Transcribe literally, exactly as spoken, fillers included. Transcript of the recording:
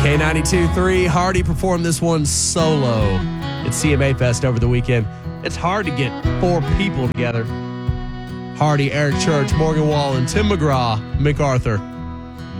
K ninety-two point three, Hardy performed this one solo at C M A Fest over the weekend. It's hard to get four people together. Hardy, Eric Church, Morgan Wallen, Tim McGraw, MacArthur.